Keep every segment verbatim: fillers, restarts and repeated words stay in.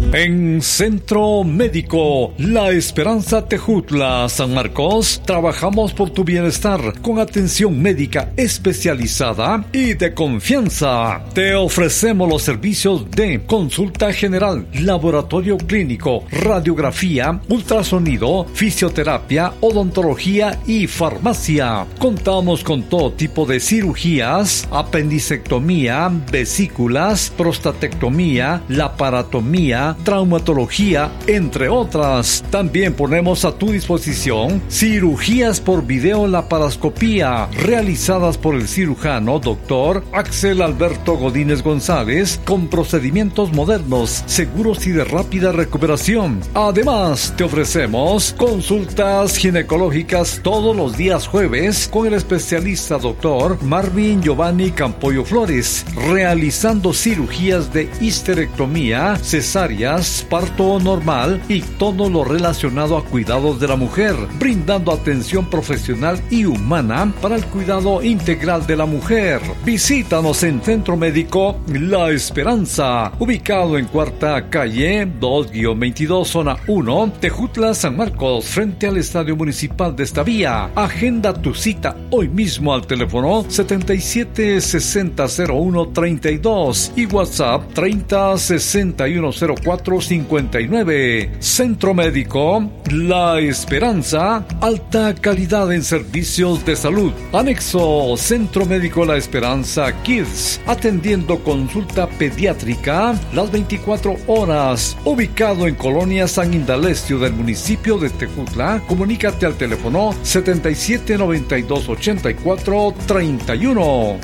En Centro Médico La Esperanza Tejutla, San Marcos, trabajamos por tu bienestar con atención médica especializada y de confianza. Te ofrecemos los servicios de consulta general, laboratorio clínico, radiografía, ultrasonido, fisioterapia, odontología y farmacia. Contamos con todo tipo de cirugías, apendicectomía, vesículas, prostatectomía, laparotomía, traumatología, entre otras. También ponemos a tu disposición cirugías por videolaparoscopía realizadas por el cirujano doctor Axel Alberto Godínez González con procedimientos modernos, seguros y de rápida recuperación. Además, te ofrecemos consultas ginecológicas todos los días jueves con el especialista doctor Marvin Giovanni Campoyo Flores, realizando cirugías de histerectomía, cesárea, parto normal y todo lo relacionado a cuidados de la mujer, brindando atención profesional y humana para el cuidado integral de la mujer. Visítanos en Centro Médico La Esperanza, ubicado en Cuarta Calle dos veintidós, Zona uno, Tejutla, San Marcos, frente al Estadio Municipal de esta vía. Agenda tu cita hoy mismo al teléfono setenta y siete sesenta cero uno treinta y dos y WhatsApp treinta sesenta y uno cero cuatro cincuenta y nueve. Centro Médico La Esperanza, alta calidad en servicios de salud. Anexo Centro Médico La Esperanza Kids, atendiendo consulta pediátrica las veinticuatro horas, ubicado en Colonia San Indalecio del municipio de Tejutla. Comunícate al teléfono setenta y siete noventa y dos ochenta y cuatro treinta y uno.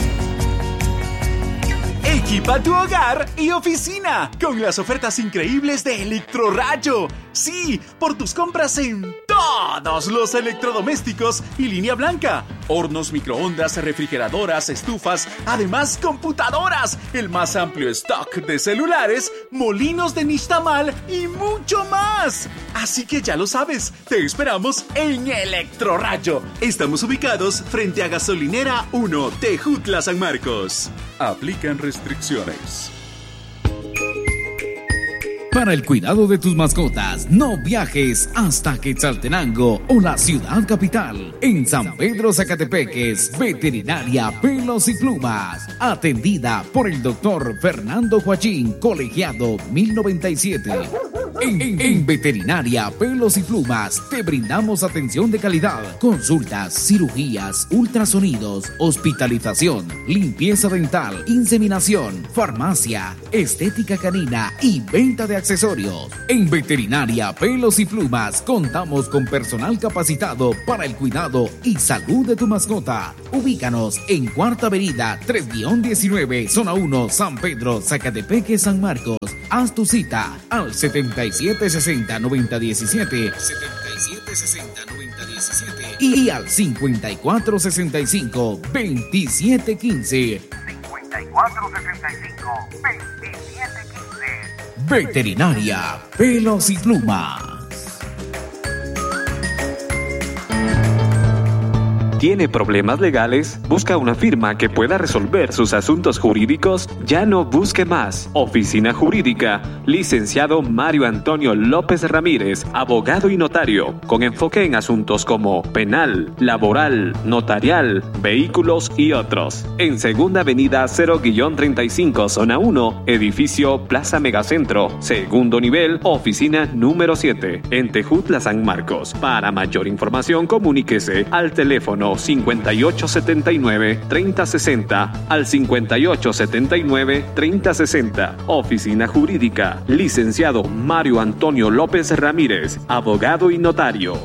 Equipa tu hogar y oficina con las ofertas increíbles de Electrorayo. Sí, por tus compras en todos los electrodomésticos y línea blanca. Hornos, microondas, refrigeradoras, estufas, además computadoras, el más amplio stock de celulares, molinos de nixtamal y mucho más. Así que ya lo sabes, te esperamos en Electrorayo. Estamos ubicados frente a Gasolinera uno, Tejutla, San Marcos. Aplican restricciones. Para el cuidado de tus mascotas, no viajes hasta Quetzaltenango o la ciudad capital. En San Pedro Zacatepeques, Veterinaria Pelos y Plumas, atendida por el doctor Fernando Joachín, colegiado mil noventa y siete. En, en, en Veterinaria Pelos y Plumas te brindamos atención de calidad, consultas, cirugías, ultrasonidos, hospitalización, limpieza dental, inseminación, farmacia, estética canina y venta de accesorios. En Veterinaria Pelos y Plumas contamos con personal capacitado para el cuidado y salud de tu mascota. Ubícanos en Cuarta Avenida tres diecinueve, Zona uno, San Pedro, Zacatepeques, San Marcos. Haz tu cita al setenta y siete sesenta noventa diecisiete, setenta y siete sesenta noventa diecisiete y al cincuenta y cuatro sesenta y cinco veintisiete quince. cincuenta y cuatro sesenta y cinco veintisiete quince. Veterinaria Pelos y Plumas. ¿Tiene problemas legales? ¿Busca una firma que pueda resolver sus asuntos jurídicos? Ya no busque más. Oficina Jurídica, licenciado Mario Antonio López Ramírez, abogado y notario, con enfoque en asuntos como penal, laboral, notarial, vehículos y otros. En Segunda Avenida cero treinta y cinco, Zona uno, edificio Plaza Megacentro, segundo nivel, oficina número siete, en Tejutla, San Marcos. Para mayor información, comuníquese al teléfono cincuenta y ocho setenta y nueve treinta sesenta al cincuenta y ocho setenta y nueve treinta sesenta. Oficina Jurídica, licenciado Mario Antonio López Ramírez, abogado y notario.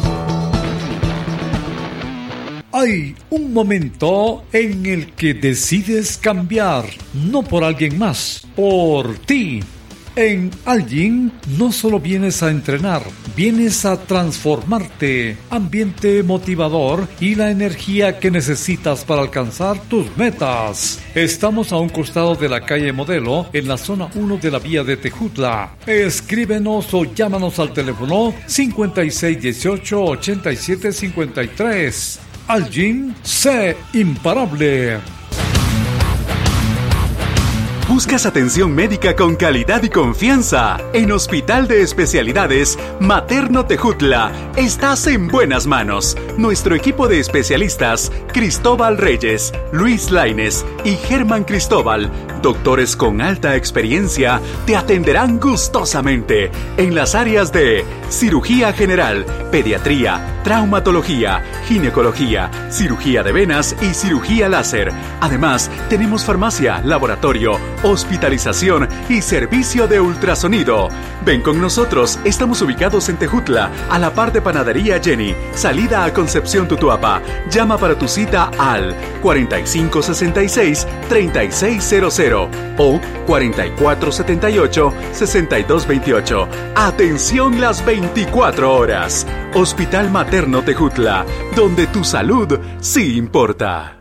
Hay un momento en el que decides cambiar, no por alguien más, por ti. En Algin no solo vienes a entrenar, vienes a transformarte. Ambiente motivador y la energía que necesitas para alcanzar tus metas. Estamos a un costado de la calle Modelo, en la zona uno de la vía de Tejutla. Escríbenos o llámanos al teléfono cincuenta y seis dieciocho ochenta y siete cincuenta y tres. Algin, sé imparable. ¿Buscas atención médica con calidad y confianza? En Hospital de Especialidades Materno Tejutla estás en buenas manos. Nuestro equipo de especialistas, Cristóbal Reyes, Luis Lainez y Germán Cristóbal, doctores con alta experiencia, te atenderán gustosamente en las áreas de cirugía general, pediatría, traumatología, ginecología, cirugía de venas y cirugía láser. Además, tenemos farmacia, laboratorio, hospitalización y servicio de ultrasonido. Ven con nosotros, estamos ubicados en Tejutla, a la par de Panadería Jenny, salida a Concepción Tutuapa. Llama para tu cita al cuarenta y cinco sesenta y seis, treinta y seis cero cero o cuarenta y cuatro setenta y ocho, sesenta y dos veintiocho. Atención las veinticuatro horas. Hospital Materno Tejutla, donde tu salud sí importa.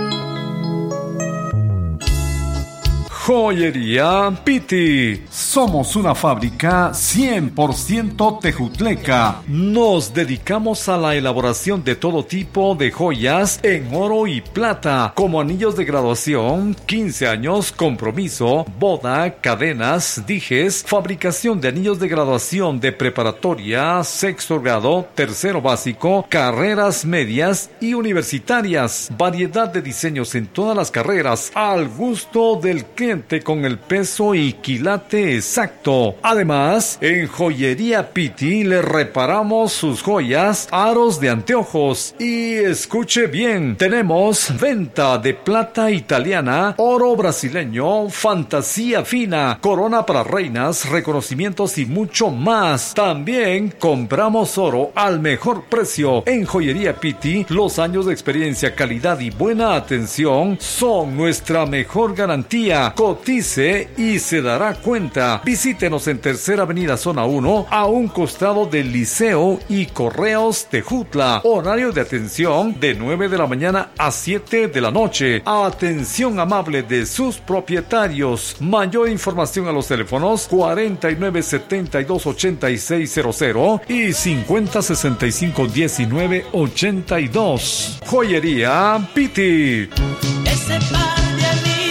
Joyería Piti. Somos una fábrica cien por ciento tejutleca. Nos dedicamos a la elaboración de todo tipo de joyas en oro y plata, como anillos de graduación, quince años, compromiso, boda, cadenas, dijes, fabricación de anillos de graduación de preparatoria, sexto grado, tercero básico, carreras medias y universitarias. Variedad de diseños en todas las carreras, al gusto del cliente, con el peso y quilate exacto. Además, en Joyería Piti le reparamos sus joyas, aros de anteojos. Y escuche bien, tenemos venta de plata italiana, oro brasileño, fantasía fina, corona para reinas, reconocimientos y mucho más. También compramos oro al mejor precio. En Joyería Piti, los años de experiencia, calidad y buena atención son nuestra mejor garantía. Cotice y se dará cuenta. Visítenos en Tercera Avenida Zona uno, a un costado del Liceo y Correos Tejutla. Horario de atención de nueve de la mañana a siete de la noche. Atención amable de sus propietarios. Mayor información a los teléfonos cuarenta y nueve setenta y dos ochenta y seis cero cero y cincuenta sesenta y cinco diecinueve ochenta y dos. Joyería Piti. Ese par de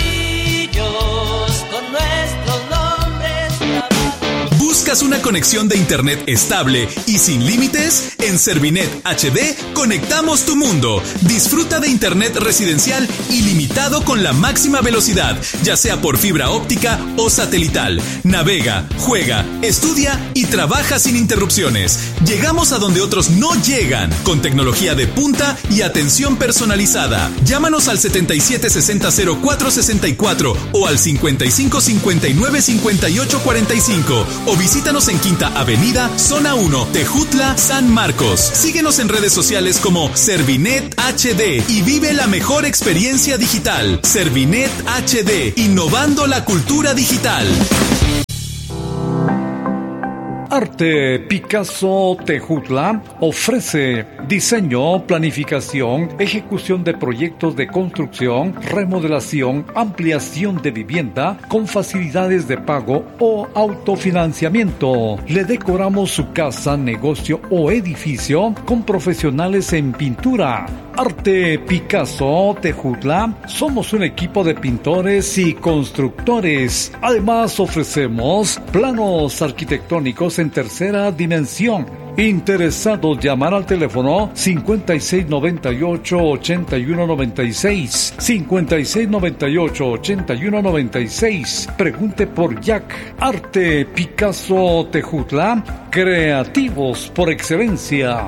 anillos con nuestros nombres grabados. ¿Buscas una conexión de internet estable y sin límites? En Servinet H D conectamos tu mundo. Disfruta de internet residencial ilimitado con la máxima velocidad, ya sea por fibra óptica o satelital. Navega, juega, estudia y trabaja sin interrupciones. Llegamos a donde otros no llegan, con tecnología de punta y atención personalizada. Llámanos al setenta y siete sesenta cero cuatro sesenta y cuatro o al cincuenta y cinco cincuenta y nueve cincuenta y ocho cuarenta y cinco o visítanos en Quinta Avenida, Zona uno, Tejutla, San Marcos. Síguenos en redes sociales como Servinet H D y vive la mejor experiencia digital. Servinet H D, innovando la cultura digital. Arte Picasso Tejutla ofrece diseño, planificación, ejecución de proyectos de construcción, remodelación, ampliación de vivienda con facilidades de pago o autofinanciamiento. Le decoramos su casa, negocio o edificio con profesionales en pintura. Arte Picasso Tejutla, somos un equipo de pintores y constructores. Además ofrecemos planos arquitectónicos en tercera dimensión. Interesados, llamar al teléfono cincuenta y seis noventa y ocho ochenta y uno noventa y seis, cincuenta y seis noventa y ocho ochenta y uno noventa y seis. Pregunte por Jack. Arte Picasso Tejutla, creativos por excelencia.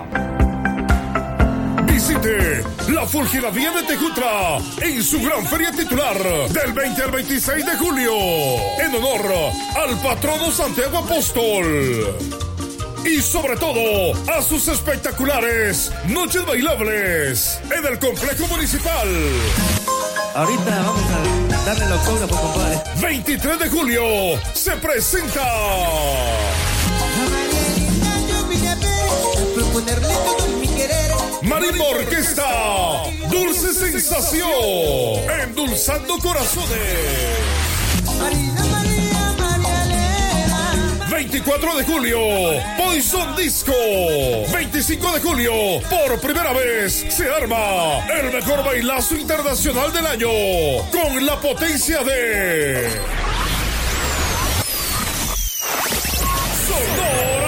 Visite la Fulgiravía de Tejutla en su gran feria titular del veinte al veintiséis de julio en honor al patrono Santiago Apóstol. Y sobre todo, a sus espectaculares noches bailables en el complejo municipal. Ahorita vamos a darle la autógrafo, compadre. veintitrés de julio se presenta Marimba Orquesta, Dulce Sensación, endulzando corazones. veintitrés veinticuatro de julio, Poison Disco. veinticinco de julio, por primera vez, se arma el mejor bailazo internacional del año, con la potencia de Sonora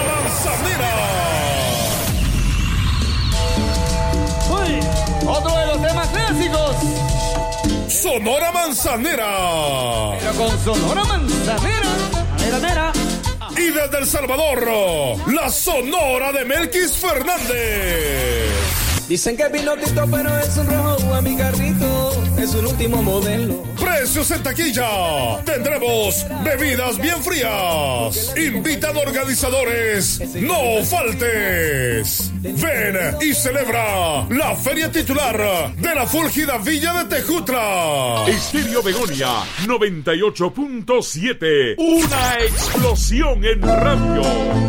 Manzanera. Uy, otro de los temas clásicos. Sonora Manzanera. Pero con Sonora Manzanera. Mira, mira. Y desde El Salvador, la Sonora de Melquis Fernández. Dicen que es Pinocchio, pero es un rojo a mi carrito. Es un último modelo. Precios en taquilla. Tendremos bebidas bien frías. Invitan organizadores. No faltes. Ven y celebra la feria titular de la Fúlgida Villa de Tejutla. Estéreo Begonia noventa y ocho punto siete. Una explosión en radio.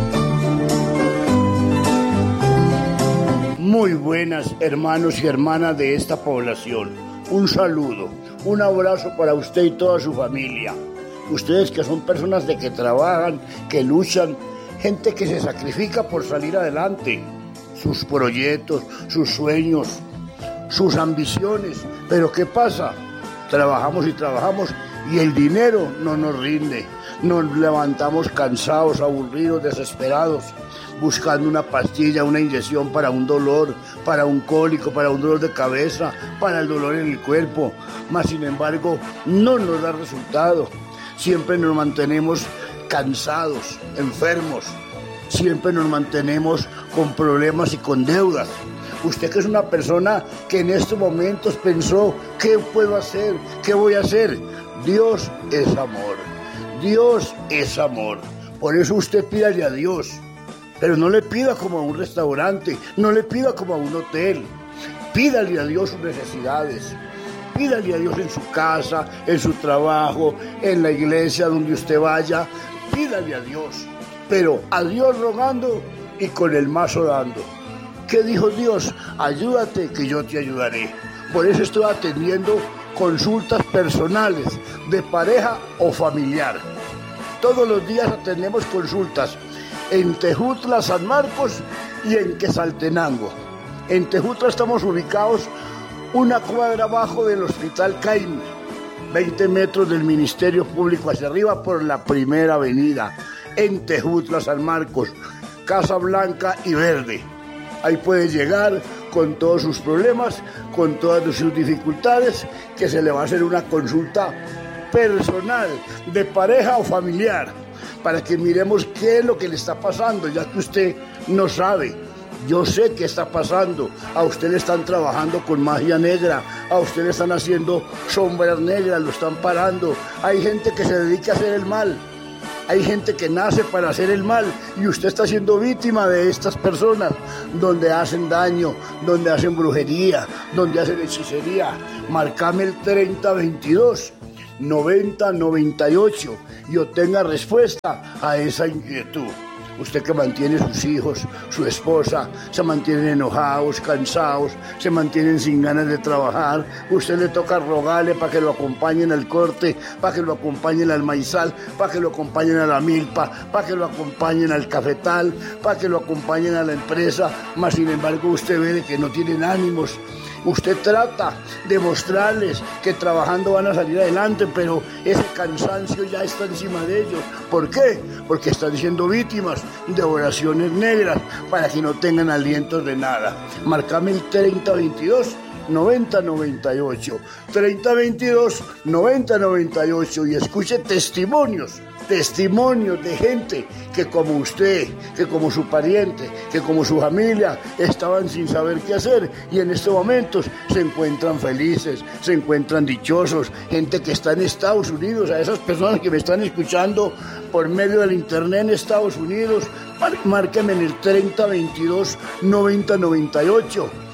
Muy buenas hermanos y hermanas de esta población. Un saludo, un abrazo para usted y toda su familia. Ustedes que son personas de que trabajan, que luchan, gente que se sacrifica por salir adelante. Sus proyectos, sus sueños, sus ambiciones. Pero ¿qué pasa? Trabajamos y trabajamos y el dinero no nos rinde. Nos levantamos cansados, aburridos, desesperados, buscando una pastilla, una inyección para un dolor, para un cólico, para un dolor de cabeza, para el dolor en el cuerpo. Mas, sin embargo, no nos da resultado. Siempre nos mantenemos cansados, enfermos. Siempre nos mantenemos con problemas y con deudas. Usted que es una persona que en estos momentos pensó, ¿qué puedo hacer? ¿Qué voy a hacer? Dios es amor. Dios es amor. Por eso usted pídale a Dios. Pero no le pida como a un restaurante, no le pida como a un hotel. Pídale a Dios sus necesidades. Pídale a Dios en su casa, en su trabajo, en la iglesia donde usted vaya. Pídale a Dios. Pero a Dios rogando y con el mazo dando. ¿Qué dijo Dios? Ayúdate que yo te ayudaré. Por eso estoy atendiendo consultas personales de pareja o familiar. Todos los días atendemos consultas en Tejutla, San Marcos y en Quetzaltenango. En Tejutla estamos ubicados una cuadra abajo del Hospital Caime, veinte metros del Ministerio Público hacia arriba por la primera avenida. En Tejutla, San Marcos, Casa Blanca y Verde. Ahí puede llegar con todos sus problemas, con todas sus dificultades, que se le va a hacer una consulta personal, de pareja o familiar, para que miremos qué es lo que le está pasando, ya que usted no sabe. Yo sé qué está pasando. A usted le están trabajando con magia negra, a usted le están haciendo sombras negras, lo están parando. Hay gente que se dedica a hacer el mal. Hay gente que nace para hacer el mal y usted está siendo víctima de estas personas, donde hacen daño, donde hacen brujería, donde hacen hechicería. Marcame el treinta veintidós noventa noventa y ocho y obtenga respuesta a esa inquietud. Usted que mantiene sus hijos, su esposa, se mantienen enojados, cansados, se mantienen sin ganas de trabajar. Usted le toca rogarle para que lo acompañen al corte, para que lo acompañen al maizal, para que lo acompañen a la milpa, para que lo acompañen al cafetal, para que lo acompañen a la empresa. Mas sin embargo usted ve que no tienen ánimos. Usted trata de mostrarles que trabajando van a salir adelante, pero ese cansancio ya está encima de ellos. ¿Por qué? Porque están siendo víctimas de oraciones negras para que no tengan alientos de nada. Marcame el treinta veintidós noventa noventa y ocho. treinta veintidós noventa noventa y ocho y escuche testimonios. Testimonios de gente que como usted, que como su pariente, que como su familia estaban sin saber qué hacer y en estos momentos se encuentran felices, se encuentran dichosos. Gente que está en Estados Unidos, a esas personas que me están escuchando por medio del internet en Estados Unidos, márquenme en el treinta veintidós noventa noventa y ocho.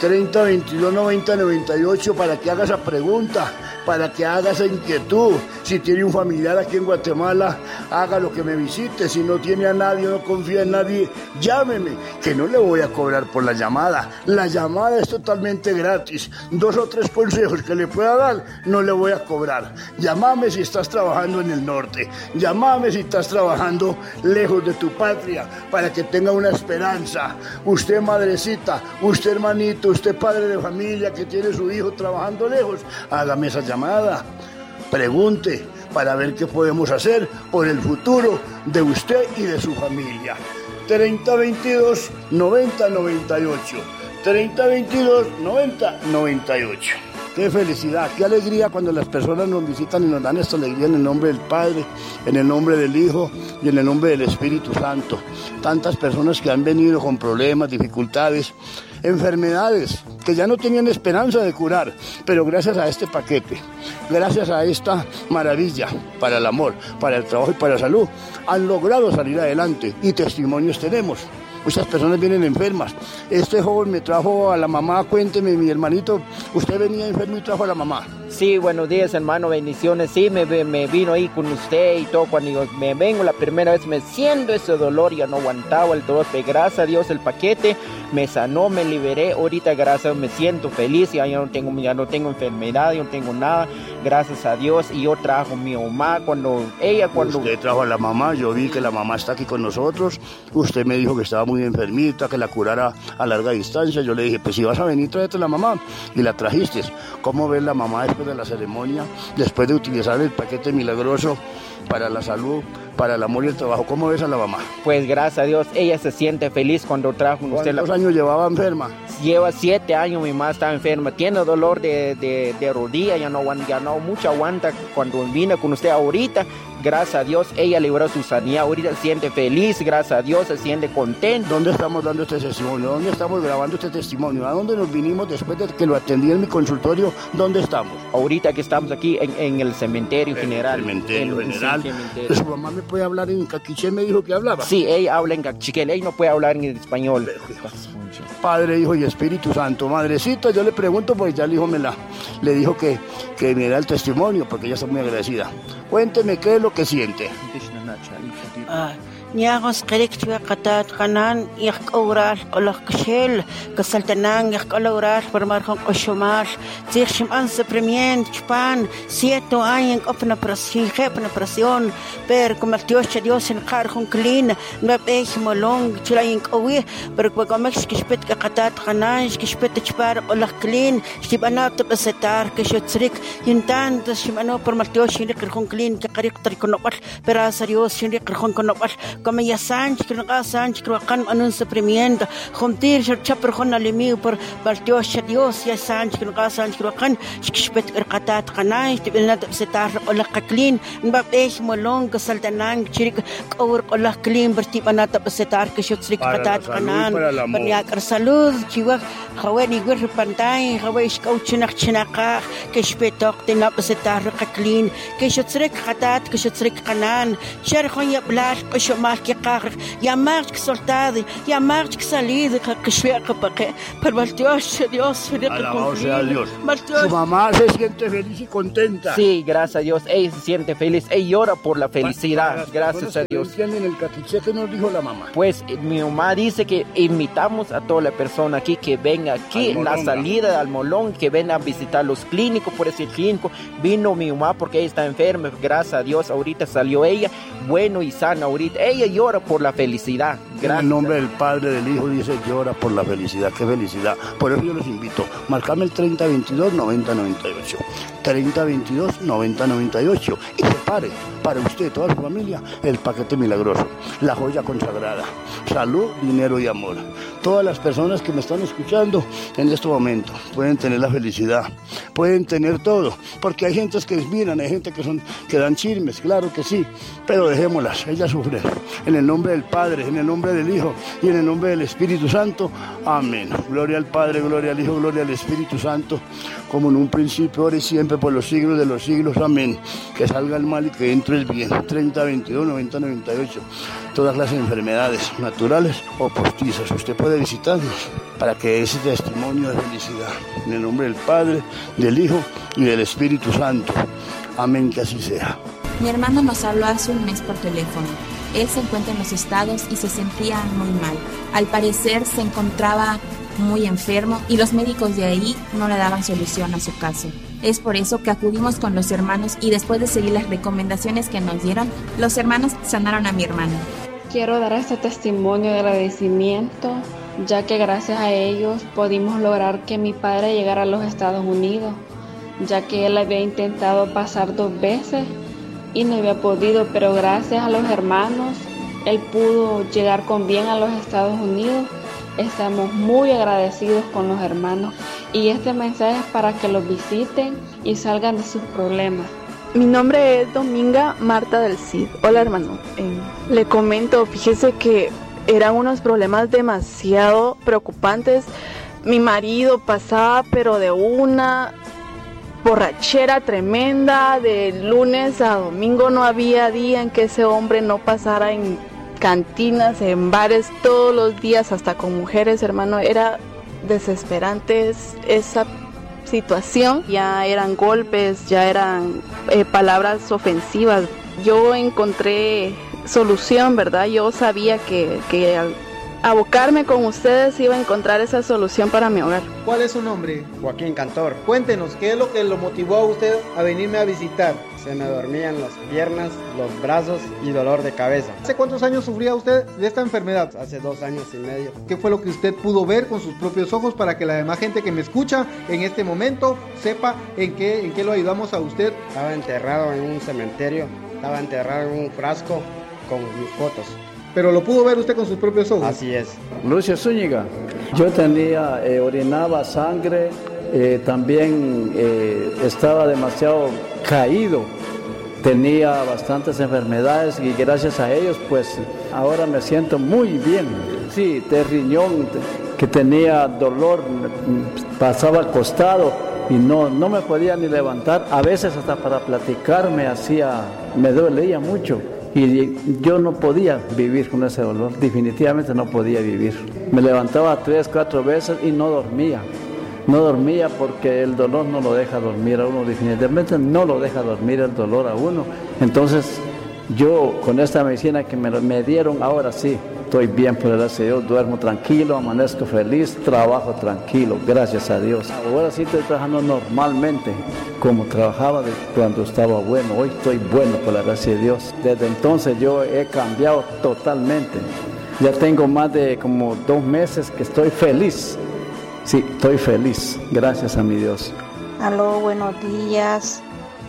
treinta, veintidós, noventa, noventa y ocho, para que haga esa pregunta, para que haga esa inquietud. Si tiene un familiar aquí en Guatemala, hágalo, que me visite. Si no tiene a nadie, no confía en nadie, llámeme, que no le voy a cobrar por la llamada. La llamada es totalmente gratis. Dos o tres consejos que le pueda dar, no le voy a cobrar. Llámame si estás trabajando en el norte. Llámame si estás trabajando lejos de tu patria, para que tenga una esperanza. Usted, madrecita, usted, hermanito, usted, padre de familia que tiene su hijo trabajando lejos, hágame esa llamada. Pregunte para ver qué podemos hacer por el futuro de usted y de su familia. treinta, veintidós, noventa, noventa y ocho. treinta, veintidós, noventa, noventa y ocho. Qué felicidad, qué alegría cuando las personas nos visitan y nos dan esta alegría en el nombre del Padre, en el nombre del Hijo y en el nombre del Espíritu Santo. Tantas personas que han venido con problemas, dificultades, enfermedades que ya no tenían esperanza de curar, pero gracias a este paquete, gracias a esta maravilla para el amor, para el trabajo y para la salud, han logrado salir adelante y testimonios tenemos. Muchas personas vienen enfermas. Este joven me trajo a la mamá. Cuénteme, mi hermanito, usted venía enfermo y trajo a la mamá. Sí, buenos días, hermano, bendiciones. Sí, me, me vino ahí con usted y todo. Cuando yo me vengo la primera vez, me siento ese dolor, ya no aguantaba el dolor, pero gracias a Dios el paquete me sanó, me liberé. Ahorita, gracias a Dios, me siento feliz, ya, ya, no tengo, ya no tengo enfermedad, yo no tengo nada, gracias a Dios. Y yo trajo a mi mamá, cuando ella, cuando... Usted trajo a la mamá, yo vi que la mamá está aquí con nosotros. Usted me dijo que estaba muy enfermita, que la curara a larga distancia. Yo le dije, pues si vas a venir, tráete a la mamá. Y la trajiste. ¿Cómo ves la mamá después de la ceremonia, después de utilizar el paquete milagroso para la salud, para el amor y el trabajo? ¿Cómo ves a la mamá? Pues gracias a Dios, ella se siente feliz cuando trajo usted. ¿Cuántos años llevaba enferma? Lleva siete años, mi mamá está enferma, tiene dolor de, de, de rodilla, ya no, ya no mucho aguanta. Cuando vine con usted ahorita, gracias a Dios, ella libró su sanidad, ahorita se siente feliz, gracias a Dios, se siente contento. ¿Dónde estamos dando este testimonio? ¿Dónde estamos grabando este testimonio? ¿A dónde nos vinimos después de que lo atendí en mi consultorio? ¿Dónde estamos? Ahorita que estamos aquí en, en el cementerio general. El cementerio en, general. Cementerio. ¿Su mamá me puede hablar en caquiché? Me dijo que hablaba. Sí, ella habla en caquiché, ella no puede hablar en español. Padre, Hijo y Espíritu Santo. Madrecita, yo le pregunto porque ya el hijo me la, le dijo que, que me da el testimonio porque ella está muy agradecida. Cuénteme qué es lo que siente. Ah. Niagos Keriktua Katat Kanan, Yak Oral, Olak Kashel, Kasaltanang, Yak Oral, Permarhon Oshomar, Tirshim Anse Premien, Chpan, siete años en operación, en operación, pero como el Dios Dios en Carjon Clean, no es molong, Chulayin Owe, pero como es que spet Katat Kanan, que spet Chpar, Olak Clean, Stibanat Besetar, que Shotsrik, Yintan, Shimano, por Martios, y Carjon Clean, que Karik Triconopal, pero a Serios, y Carjon Conopal. Como ya Sánchez, que no haga Sánchez, que no hagan un sufrimiento, juntir, ser chaper con alimigo por Dios, Dios, ya Sánchez, que no haga Sánchez, que no hagan, que spet erkatat kanai, que viene a setar o la clean, no va a ver molong, que saltanan, chirik, or o la clean, vertipanata setar, que yo trick katat kanan, para ya que salud, chiva, hawen igual pantay, hawen scouchinak chinaka, que spetok, tena setar clean, que yo trick katat, que yo trick kanan, cher con ya blar, que yo que carga, ya más que soldado, ya más que salida, que sueca para que, pero el Dios, Dios, alabado sea Dios. Su mamá se siente feliz y contenta. Sí, gracias a Dios, ella se siente feliz, ella llora por la felicidad, gracias a Dios. ¿Qué en el caquiché que nos dijo la mamá? Pues mi mamá dice que invitamos a toda la persona aquí que venga aquí en la salida del Molón, que venga a visitar los clínicos, por ese clínico vino mi mamá porque ella está enferma, gracias a Dios, ahorita salió ella, bueno y sana ahorita, ella llora por la felicidad. Gracias. En el nombre del Padre, del Hijo, dice llora por la felicidad. Qué felicidad. Por eso yo los invito. Marcame el treinta veintidós noventa noventa y ocho. treinta veintidós noventa noventa y ocho. Y prepare para usted y toda su familia el paquete milagroso. La joya consagrada. Salud, dinero y amor. Todas las personas que me están escuchando en este momento pueden tener la felicidad. Pueden tener todo. Porque hay gentes que miran, hay gente que, son, que dan chismes, claro que sí. Pero dejémoslas, ellas sufren. En el nombre del Padre, en el nombre del Hijo y en el nombre del Espíritu Santo. Amén. Gloria al Padre, gloria al Hijo, gloria al Espíritu Santo, como en un principio, ahora y siempre. siempre por los siglos de los siglos, amén. Que salga el mal y que entre el bien. treinta, veintidós, noventa, noventa y ocho. Todas las enfermedades naturales o postizas. Usted puede visitarnos para que ese testimonio de felicidad, en el nombre del Padre, del Hijo y del Espíritu Santo. Amén, que así sea. Mi hermano nos habló hace un mes por teléfono. Él se encuentra en los estados y se sentía muy mal. Al parecer se encontraba muy enfermo y los médicos de ahí no le daban solución a su caso. Es por eso que acudimos con los hermanos y después de seguir las recomendaciones que nos dieron, los hermanos sanaron a mi hermano. Quiero dar este testimonio de agradecimiento, ya que gracias a ellos pudimos lograr que mi padre llegara a los Estados Unidos, ya que él había intentado pasar dos veces y no había podido, pero gracias a los hermanos él pudo llegar con bien a los Estados Unidos. Estamos muy agradecidos con los hermanos y este mensaje es para que los visiten y salgan de sus problemas. Mi nombre es Dominga Marta del Cid. Hola hermano, eh, le comento, fíjese que eran unos problemas demasiado preocupantes. Mi marido pasaba pero de una borrachera tremenda, de lunes a domingo no había día en que ese hombre no pasara en cantinas, en bares todos los días, hasta con mujeres, hermano. Era desesperante esa situación. Ya eran golpes, ya eran eh, palabras ofensivas. Yo encontré solución, ¿verdad? Yo sabía que, que al abocarme con ustedes iba a encontrar esa solución para mi hogar. ¿Cuál es su nombre? Joaquín Cantor. Cuéntenos, ¿qué es lo que lo motivó a usted a venirme a visitar? Se me dormían las piernas, los brazos y dolor de cabeza. ¿Hace cuántos años sufría usted de esta enfermedad? Hace dos años y medio. ¿Qué fue lo que usted pudo ver con sus propios ojos para que la demás gente que me escucha en este momento sepa en qué, en qué lo ayudamos a usted? Estaba enterrado en un cementerio, estaba enterrado en un frasco con mis fotos. ¿Pero lo pudo ver usted con sus propios ojos? Así es. Lucio Zúñiga. Yo tenía, eh, orinaba sangre, eh, también eh, estaba demasiado caído, tenía bastantes enfermedades y gracias a ellos pues ahora me siento muy bien. Sí, de riñón, que tenía dolor, pasaba acostado y no, no me podía ni levantar, a veces hasta para platicar me hacía, me dolía mucho. Y yo no podía vivir con ese dolor, definitivamente no podía vivir. Me levantaba tres, cuatro veces y no dormía. No dormía porque el dolor no lo deja dormir a uno, definitivamente no lo deja dormir el dolor a uno. Entonces yo con esta medicina que me, me dieron, ahora sí, estoy bien por gracias a Dios, duermo tranquilo, amanezco feliz, trabajo tranquilo, gracias a Dios. Ahora sí estoy trabajando normalmente, como trabajaba de cuando estaba bueno, hoy estoy bueno por la gracia de Dios. Desde entonces yo he cambiado totalmente. Ya tengo más de como dos meses que estoy feliz. Sí, estoy feliz, gracias a mi Dios. Aló, buenos días.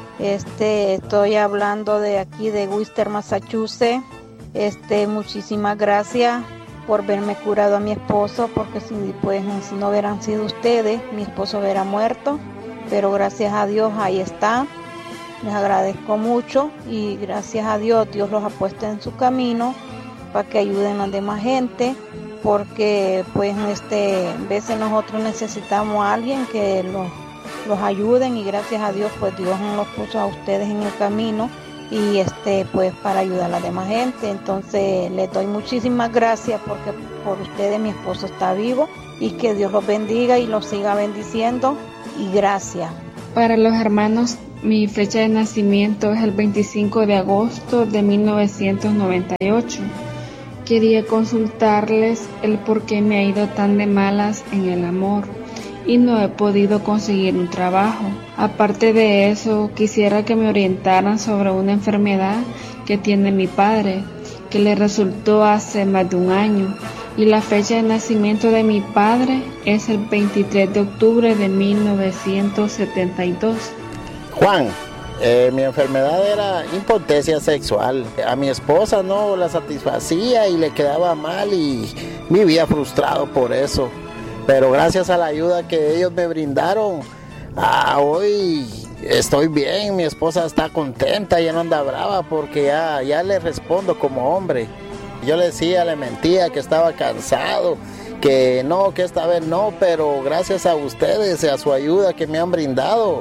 Este, estoy hablando de aquí de Worcester, Massachusetts. Este, muchísimas gracias por verme curado a mi esposo, porque si, pues, si no hubieran sido ustedes, mi esposo hubiera muerto. Pero gracias a Dios ahí está. Les agradezco mucho y gracias a Dios Dios los ha puesto en su camino para que ayuden a la demás gente, porque pues este, a veces nosotros necesitamos a alguien que los, los ayuden y gracias a Dios pues Dios nos los puso a ustedes en el camino y este pues para ayudar a la demás gente. Entonces les doy muchísimas gracias porque por ustedes mi esposo está vivo y que Dios los bendiga y los siga bendiciendo y gracias. Para los hermanos, mi fecha de nacimiento es el veinticinco de agosto de mil novecientos noventa y ocho. Quería consultarles el por qué me ha ido tan de malas en el amor y no he podido conseguir un trabajo. Aparte de eso, quisiera que me orientaran sobre una enfermedad que tiene mi padre, que le resultó hace más de un año. Y la fecha de nacimiento de mi padre es el veintitrés de octubre de mil novecientos setenta y dos. Juan, eh, mi enfermedad era impotencia sexual. A mi esposa no la satisfacía y le quedaba mal y vivía frustrado por eso. Pero gracias a la ayuda que ellos me brindaron, ah, hoy estoy bien, mi esposa está contenta, ya no anda brava porque ya, ya le respondo como hombre. Yo le decía, le mentía que estaba cansado, que no, que esta vez no, pero gracias a ustedes y a su ayuda que me han brindado,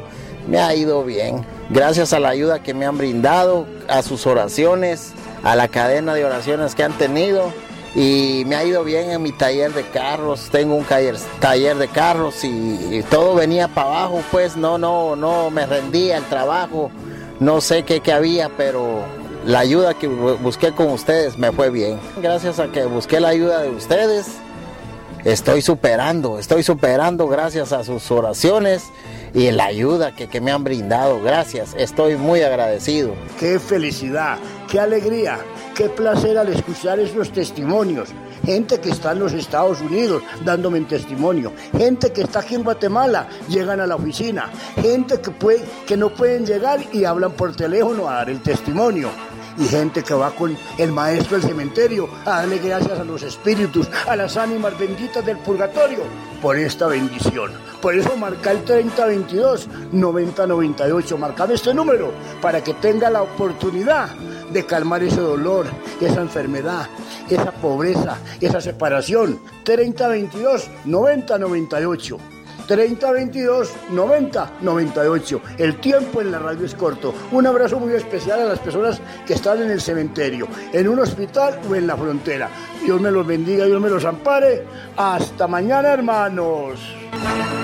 me ha ido bien. Gracias a la ayuda que me han brindado, a sus oraciones, a la cadena de oraciones que han tenido, y me ha ido bien en mi taller de carros. Tengo un taller, taller de carros y, y todo venía para abajo, pues no, no, no me rendía el trabajo, no sé qué, qué había, pero la ayuda que busqué con ustedes me fue bien. Gracias a que busqué la ayuda de ustedes, estoy superando, estoy superando gracias a sus oraciones y la ayuda que, que me han brindado. Gracias, estoy muy agradecido. ¡Qué felicidad! ¡Qué alegría! ¡Qué placer al escuchar esos testimonios! Gente que está en los Estados Unidos dándome un testimonio, gente que está aquí en Guatemala, llegan a la oficina, gente que, puede, que no pueden llegar y hablan por teléfono a dar el testimonio. Y gente que va con el maestro del cementerio a darle gracias a los espíritus, a las ánimas benditas del purgatorio, por esta bendición. Por eso marca el treinta veintidós noventa noventa y ocho, marcame este número para que tenga la oportunidad de calmar ese dolor, esa enfermedad, esa pobreza, esa separación. treinta veintidós noventa noventa y ocho. treinta veintidós noventa noventa y ocho. El tiempo en la radio es corto. Un abrazo muy especial a las personas que están en el cementerio, en un hospital o en la frontera. Dios me los bendiga, Dios me los ampare. Hasta mañana, hermanos.